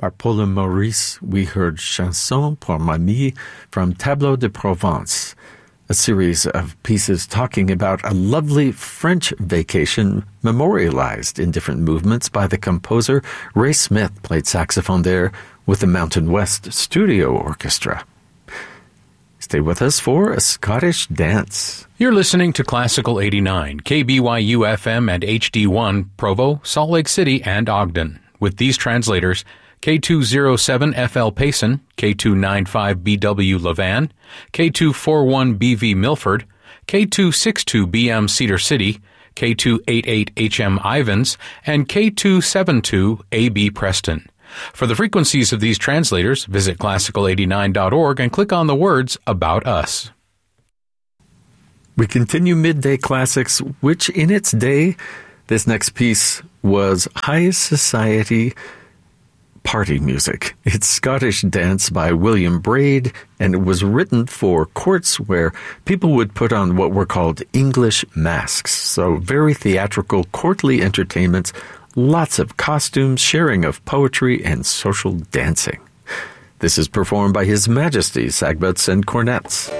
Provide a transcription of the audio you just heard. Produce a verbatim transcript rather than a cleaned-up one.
By Paul Maurice, we heard Chanson pour Mamie from Tableau de Provence, a series of pieces talking about a lovely French vacation memorialized in different movements by the composer. Ray Smith played saxophone there with the Mountain West Studio Orchestra. Stay with us for a Scottish dance. You're listening to Classical eighty-nine, K B Y U F M and H D one, Provo, Salt Lake City, and Ogden. With these translators, K two oh seven F L Payson, K two ninety-five B W Levan, K two forty-one B V Milford, K two sixty-two B M Cedar City, K two eighty-eight H M Ivans, and K two seventy-two A B Preston. For the frequencies of these translators, visit classical eighty-nine dot org and click on the words About Us. We continue Midday Classics, which in its day, this next piece was high society party music. It's Scottish Dance by William Braid, and it was written for courts where people would put on what were called English masks. So very theatrical, courtly entertainments, lots of costumes, sharing of poetry, and social dancing. This is performed by His Majesty Sagbutts and Cornets.